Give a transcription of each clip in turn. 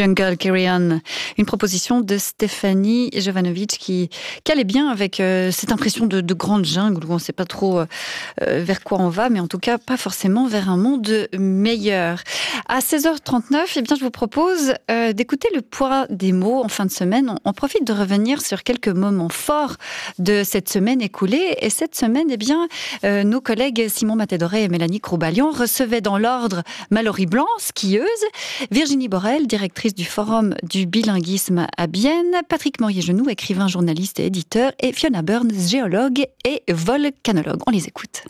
Jungle Carry On, une proposition de Stéphanie Jovanovic qui allait bien avec cette impression de grande jungle où on ne sait pas trop vers quoi on va, mais en tout cas pas forcément vers un monde meilleur. À 16h39, eh bien, je vous propose d'écouter le poids des mots en fin de semaine. On profite de revenir sur quelques moments forts de cette semaine écoulée. Et cette semaine, eh bien, nos collègues Simon Matédoré et Mélanie Croubalion recevaient dans l'ordre Mallory Blanc, skieuse, Virginie Borel, directrice du Forum du bilinguisme à Bienne, Patrick Morier-Genoux, écrivain, journaliste et éditeur, et Fiona Burns, géologue et volcanologue. On les écoute.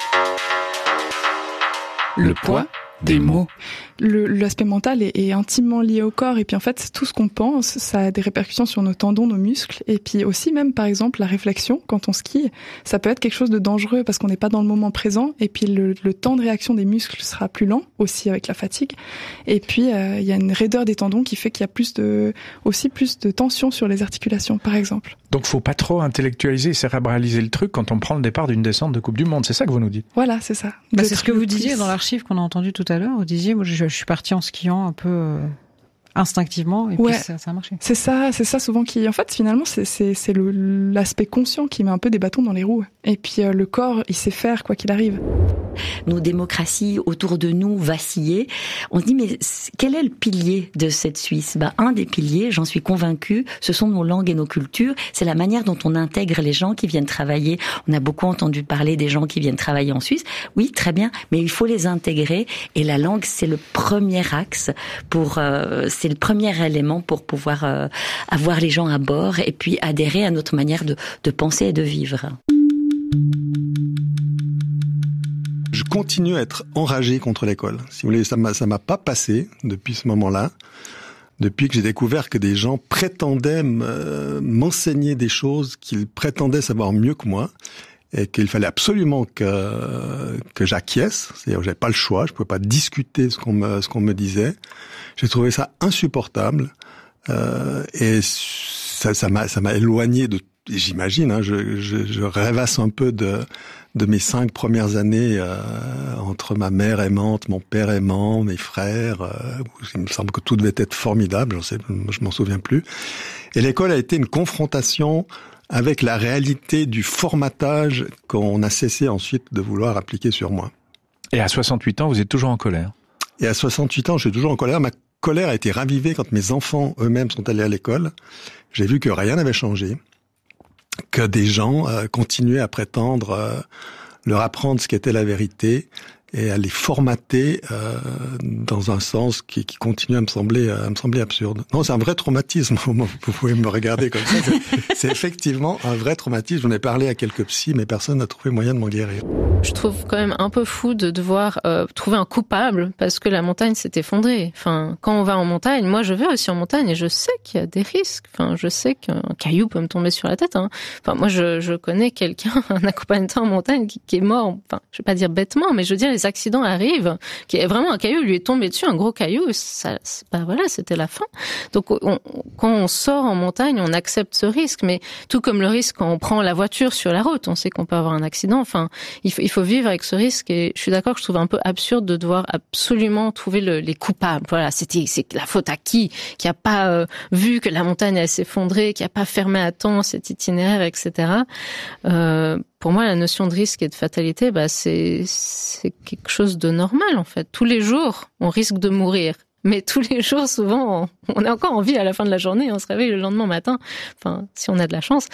Le poids des mots. L'aspect mental est intimement lié au corps, et puis en fait tout ce qu'on pense, ça a des répercussions sur nos tendons, nos muscles, et puis aussi même par exemple la réflexion quand on skie, ça peut être quelque chose de dangereux parce qu'on n'est pas dans le moment présent, et puis le temps de réaction des muscles sera plus lent aussi avec la fatigue, et puis il y a une raideur des tendons qui fait qu'il y a aussi plus de tension sur les articulations par exemple. Donc faut pas trop intellectualiser et cérébraliser le truc quand on prend le départ d'une descente de Coupe du Monde, c'est ça que vous nous dites? Voilà, c'est ça. C'est ce que vous disiez dans l'archive qu'on a entendu tout à l'heure, vous disiez, moi je suis partie en skiant un peu instinctivement, et puis ça a marché. C'est ça souvent qui, en fait, finalement, c'est l'aspect conscient qui met un peu des bâtons dans les roues. Et puis le corps, il sait faire quoi qu'il arrive. Nos démocraties autour de nous vacillaient. On se dit, mais quel est le pilier de cette Suisse? Un des piliers, j'en suis convaincue, ce sont nos langues et nos cultures. C'est la manière dont on intègre les gens qui viennent travailler. On a beaucoup entendu parler des gens qui viennent travailler en Suisse. Oui, très bien, mais il faut les intégrer. Et la langue, c'est le premier axe c'est le premier élément pour pouvoir avoir les gens à bord et puis adhérer à notre manière de penser et de vivre. Je continue à être enragé contre l'école. Si vous voulez, ça m'a pas passé depuis ce moment-là. Depuis que j'ai découvert que des gens prétendaient m'enseigner des choses qu'ils prétendaient savoir mieux que moi, et qu'il fallait absolument que j'acquiesce. C'est-à-dire que j'avais pas le choix, je pouvais pas discuter ce qu'on me disait. J'ai trouvé ça insupportable, et ça m'a éloigné de. J'imagine, je rêvasse un peu de mes 5 premières années entre ma mère aimante, mon père aimant, mes frères. Il me semble que tout devait être formidable. Je m'en souviens plus. Et l'école a été une confrontation avec la réalité du formatage qu'on a cessé ensuite de vouloir appliquer sur moi. Et à 68 ans, vous êtes toujours en colère? Et à 68 ans, je suis toujours en colère. Ma colère a été ravivée quand mes enfants eux-mêmes sont allés à l'école. J'ai vu que rien n'avait changé, que des gens continuaient à prétendre leur apprendre ce qu'était la vérité et à les formater dans un sens qui continue à me sembler absurde. Non, c'est un vrai traumatisme. Vous pouvez me regarder comme ça. C'est effectivement un vrai traumatisme. J'en ai parlé à quelques psys, mais personne n'a trouvé moyen de m'en guérir. Je trouve quand même un peu fou de devoir trouver un coupable parce que la montagne s'est effondrée. Enfin, quand on va en montagne, moi je vais aussi en montagne et je sais qu'il y a des risques. Enfin, je sais qu'un caillou peut me tomber sur la tête. Enfin, moi je connais quelqu'un, un accompagnateur en montagne qui est mort. Enfin, je vais pas dire bêtement, mais je veux dire les accidents arrivent, qui est vraiment un caillou lui est tombé dessus, un gros caillou. Voilà, c'était la fin. Donc quand on sort en montagne, on accepte ce risque. Mais tout comme le risque quand on prend la voiture sur la route, on sait qu'on peut avoir un accident. Enfin, il faut vivre avec ce risque, et je suis d'accord que je trouve un peu absurde de devoir absolument trouver les coupables. Voilà, c'est la faute à qui a pas vu que la montagne allait s'effondrer, qui a pas fermé à temps cet itinéraire, etc. Pour moi, la notion de risque et de fatalité, c'est quelque chose de normal en fait. Tous les jours, on risque de mourir. Mais tous les jours, souvent, on a encore envie à la fin de la journée, on se réveille le lendemain matin, enfin, si on a de la chance.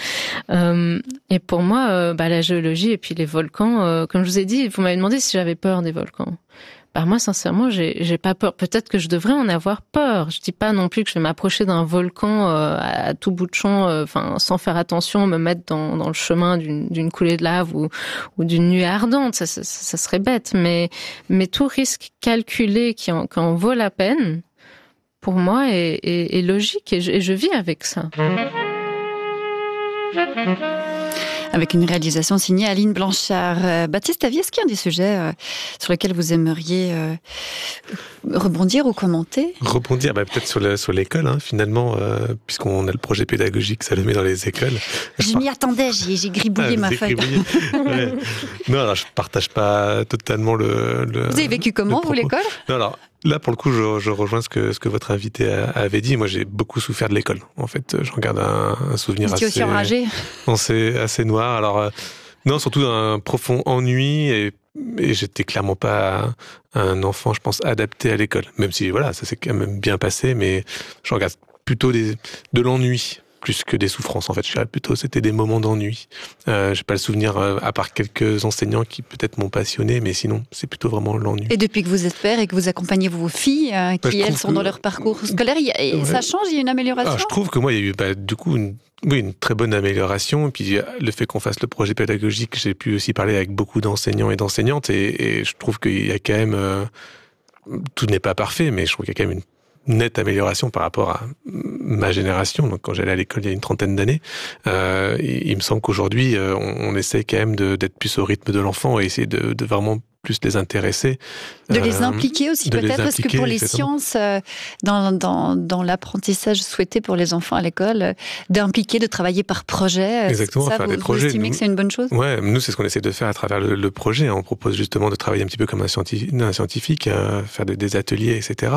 Et pour moi, la géologie et puis les volcans, comme je vous ai dit, vous m'avez demandé si j'avais peur des volcans. Moi, sincèrement, j'ai pas peur. Peut-être que je devrais en avoir peur. Je dis pas non plus que je vais m'approcher d'un volcan à tout bout de champ, sans faire attention, me mettre dans le chemin d'une coulée de lave ou d'une nuée ardente. Ça serait bête. Mais tout risque calculé qui en vaut la peine, pour moi, est logique, et je vis avec ça. Avec une réalisation signée Aline Blanchard. Baptiste Tavier, est-ce qu'il y a des sujets sur lesquels vous aimeriez rebondir ou commenter? Rebondir, peut-être sur l'école, finalement, puisqu'on a le projet pédagogique Salomé dans les écoles. Je m'y attendais, j'ai gribouillé ma feuille. Ouais. Non, alors je partage pas totalement le Vous avez vécu comment, vous, l'école? Non, alors, là, pour le coup, je rejoins ce que votre invité avait dit. Moi, j'ai beaucoup souffert de l'école. En fait, j'en garde un souvenir aussi enragé. assez noir. Alors, non, surtout un profond ennui et j'étais clairement pas un enfant, je pense, adapté à l'école. Même si, voilà, ça s'est quand même bien passé, mais je regarde plutôt de l'ennui plus que des souffrances. En fait, je dirais plutôt c'était des moments d'ennui. J'ai pas le souvenir, à part quelques enseignants qui peut-être m'ont passionné, mais sinon, c'est plutôt vraiment l'ennui. Et depuis que vous êtes père et que vous accompagnez vos filles, qui elles sont dans leur parcours scolaire, ça change, il y a une amélioration? Je trouve que moi, il y a eu du coup une très bonne amélioration. Et puis le fait qu'on fasse le projet pédagogique, j'ai pu aussi parler avec beaucoup d'enseignants et d'enseignantes, et je trouve qu'il y a quand même tout n'est pas parfait, mais je trouve qu'il y a quand même une nette amélioration par rapport à ma génération. Donc quand j'allais à l'école il y a une 30aine d'années, il me semble qu'aujourd'hui on essaie quand même d'être plus au rythme de l'enfant et essayer de vraiment plus les intéresser. De les impliquer aussi peut-être, parce que pour les sciences, dans l'apprentissage souhaité pour les enfants à l'école, d'impliquer, de travailler par projet. Exactement, ça, faire des projets. Vous estimez que c'est une bonne chose? Ouais, nous c'est ce qu'on essaie de faire à travers le projet. On propose justement de travailler un petit peu comme un scientifique, faire des ateliers, etc.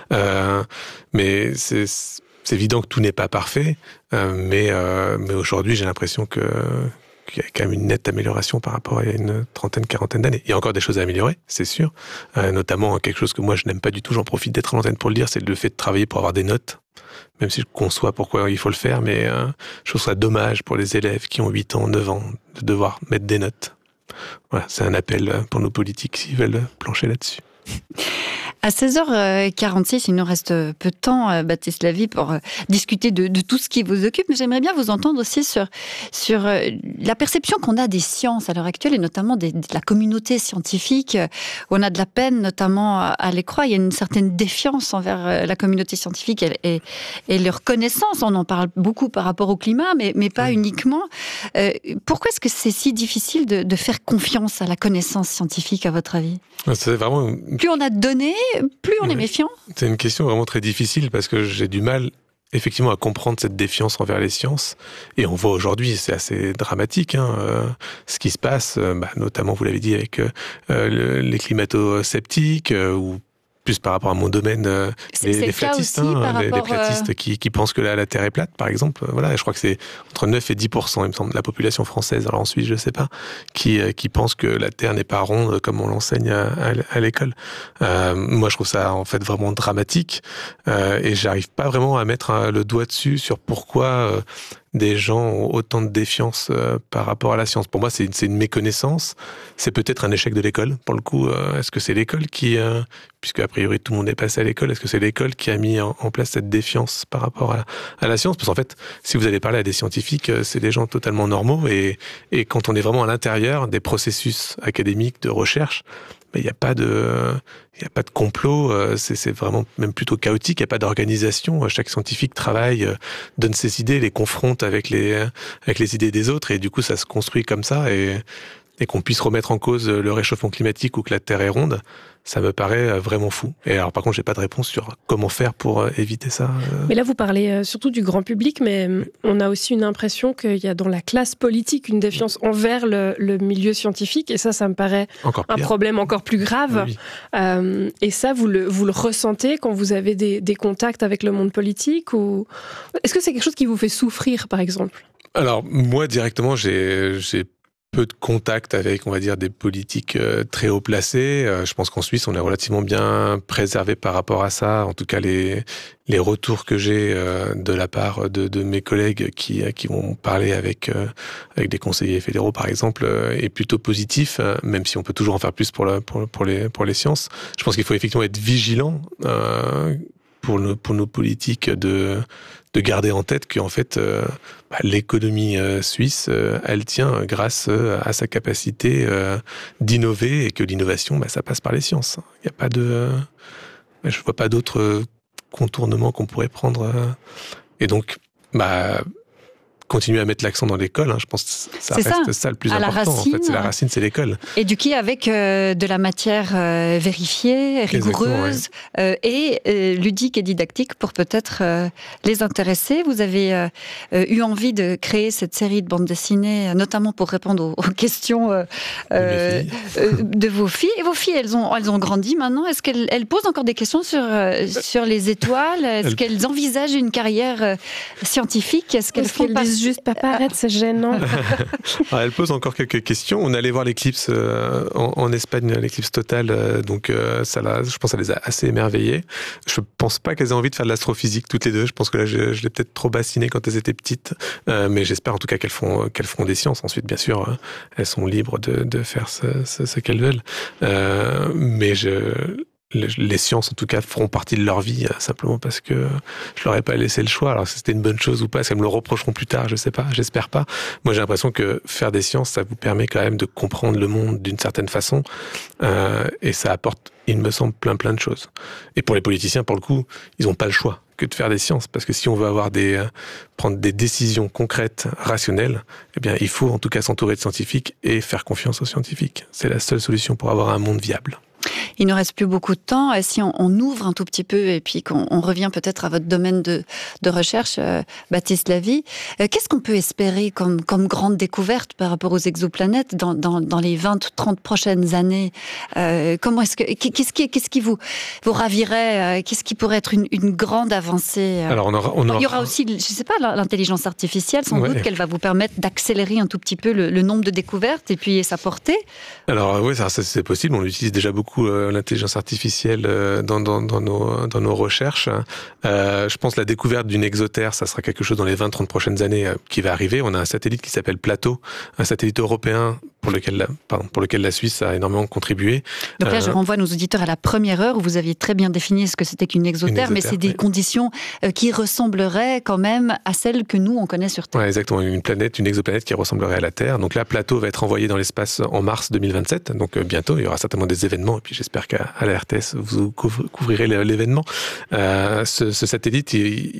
Mais c'est évident que tout n'est pas parfait, mais aujourd'hui j'ai l'impression qu'il y a quand même une nette amélioration par rapport à une 30aine, 40aine d'années. Il y a encore des choses à améliorer, c'est sûr. Notamment quelque chose que moi je n'aime pas du tout, j'en profite d'être à l'antenne pour le dire, c'est le fait de travailler pour avoir des notes. Même si je conçois pourquoi il faut le faire, mais je trouve ça dommage pour les élèves qui ont 8 ans, 9 ans, de devoir mettre des notes. Voilà, c'est un appel pour nos politiques s'ils veulent plancher là-dessus. À 16h46, il nous reste peu de temps, Baptiste Lavie, pour discuter de tout ce qui vous occupe. Mais j'aimerais bien vous entendre aussi sur la perception qu'on a des sciences à l'heure actuelle, et notamment de la communauté scientifique, où on a de la peine notamment à les croire. Il y a une certaine défiance envers la communauté scientifique et leur connaissance. On en parle beaucoup par rapport au climat, mais pas uniquement. Pourquoi est-ce que c'est si difficile de faire confiance à la connaissance scientifique, à votre avis? C'est vraiment... Plus on a de données, plus on est méfiant. C'est une question vraiment très difficile parce que j'ai du mal effectivement à comprendre cette défiance envers les sciences. Et on voit aujourd'hui, c'est assez dramatique, ce qui se passe, notamment, vous l'avez dit, avec les climato-sceptiques ou plus par rapport à mon domaine, les flatistes, les flatistes qui pensent que la Terre est plate, par exemple. Voilà, je crois que c'est entre 9 et 10%, il me semble, de la population française, alors en Suisse, je sais pas, qui pense que la Terre n'est pas ronde comme on l'enseigne à l'école. Moi, je trouve ça, en fait, vraiment dramatique, et j'arrive pas vraiment à mettre le doigt dessus sur pourquoi des gens ont autant de défiance par rapport à la science. Pour moi, c'est une méconnaissance. C'est peut-être un échec de l'école, pour le coup. Est-ce que c'est l'école qui, puisque a priori tout le monde est passé à l'école, est-ce que c'est l'école qui a mis en place cette défiance par rapport à la science? Parce qu'en fait, si vous allez parler à des scientifiques, c'est des gens totalement normaux, et quand on est vraiment à l'intérieur des processus académiques de recherche, il n'y a pas de complot, c'est vraiment même plutôt chaotique, il n'y a pas d'organisation, chaque scientifique travaille, donne ses idées, les confronte avec les idées des autres, et du coup ça se construit comme ça, et qu'on puisse remettre en cause le réchauffement climatique ou que la Terre est ronde, ça me paraît vraiment fou. Et alors par contre, j'ai pas de réponse sur comment faire pour éviter ça. Mais là, vous parlez surtout du grand public, mais on a aussi une impression qu'il y a dans la classe politique une défiance envers le milieu scientifique, et ça me paraît un problème encore plus grave. Oui. Et ça, vous le ressentez quand vous avez des contacts avec le monde politique, ou est-ce que c'est quelque chose qui vous fait souffrir, par exemple? Alors moi, directement, j'ai peu de contact avec, on va dire, des politiques très haut placés. Je pense qu'en Suisse, on est relativement bien préservé par rapport à ça. En tout cas, les retours que j'ai de la part de mes collègues qui vont parler avec des conseillers fédéraux, par exemple, est plutôt positif, même si on peut toujours en faire plus pour les sciences. Je pense qu'il faut effectivement être vigilant pour nos politiques de garder en tête qu'en fait l'économie suisse elle tient grâce à sa capacité d'innover, et que l'innovation ça passe par les sciences. Il y a pas je vois pas d'autres contournements qu'on pourrait prendre, et donc continuer à mettre l'accent dans l'école. Je pense que ça reste ça le plus important. En fait, c'est la racine, c'est l'école. Éduquer avec de la matière vérifiée, rigoureuse et ludique et didactique pour peut-être les intéresser. Vous avez eu envie de créer cette série de bandes dessinées, notamment pour répondre aux questions de vos filles. Et vos filles, elles ont grandi maintenant. Est-ce qu'elles posent encore des questions sur les étoiles? Est-ce qu'elles envisagent une carrière scientifique? Est-ce qu'elles disent juste papa, arrête, c'est gênant? Alors, elles posent encore quelques questions. On allait voir l'éclipse en Espagne, l'éclipse totale. Donc, je pense que ça les a assez émerveillées. Je pense pas qu'elles aient envie de faire de l'astrophysique toutes les deux. Je pense que là, je l'ai peut-être trop bassiné quand elles étaient petites. Mais j'espère en tout cas qu'elles feront des sciences. Ensuite, bien sûr, elles sont libres de faire ce qu'elles veulent. Mais les sciences, en tout cas, feront partie de leur vie, simplement parce que je leur ai pas laissé le choix. Alors, si c'était une bonne chose ou pas, est-ce qu'elles me le reprocheront plus tard? Je sais pas, j'espère pas. Moi, j'ai l'impression que faire des sciences, ça vous permet quand même de comprendre le monde d'une certaine façon, et ça apporte, il me semble, plein de choses. Et pour les politiciens, pour le coup, ils ont pas le choix que de faire des sciences, parce que si on veut prendre des décisions concrètes, rationnelles, eh bien, il faut en tout cas s'entourer de scientifiques et faire confiance aux scientifiques. C'est la seule solution pour avoir un monde viable. Il ne reste plus beaucoup de temps. Et si on ouvre un tout petit peu et puis qu'on revient peut-être à votre domaine de recherche, Baptiste Lavie, qu'est-ce qu'on peut espérer comme grande découverte par rapport aux exoplanètes dans les 20-30 prochaines années? Qu'est-ce qui vous ravirait? Qu'est-ce qui pourrait être une grande avancée? Alors il y aura aussi, je ne sais pas, l'intelligence artificielle, sans doute qu'elle va vous permettre d'accélérer un tout petit peu le nombre de découvertes et puis sa portée. Alors oui, ça c'est possible. On utilise déjà beaucoup l'intelligence artificielle dans nos recherches. Je pense que la découverte d'une exotère, ça sera quelque chose dans les 20-30 prochaines années qui va arriver. On a un satellite qui s'appelle Plateau, un satellite européen pour lequel la Suisse a énormément contribué. Donc là, je renvoie nos auditeurs à la première heure où vous aviez très bien défini ce que c'était qu'une exotère, mais c'est des conditions qui ressembleraient quand même à celles que nous, on connaît sur Terre. Ouais, exactement. Une exoplanète qui ressemblerait à la Terre. Donc là, Plateau va être envoyé dans l'espace en mars 2027. Donc bientôt, il y aura certainement des événements. Et puis j'espère qu'à la RTS, vous couvrirez l'événement. Ce satellite,